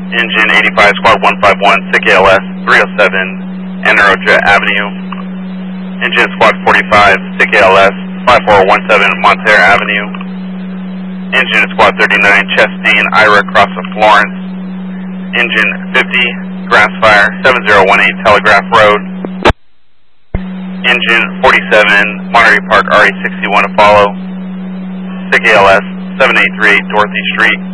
Engine 85, Squad 151, SICK ALS 307, Anaroja Avenue. Engine Squad 45, SICK ALS 5417, Monterey Avenue. Engine Squad 39, Chastain, Ira, cross of Florence. Engine 50, Grassfire 7018, Telegraph Road. Engine 47, Monterey Park RE61, Apollo. SICK ALS 783, Dorothy Street.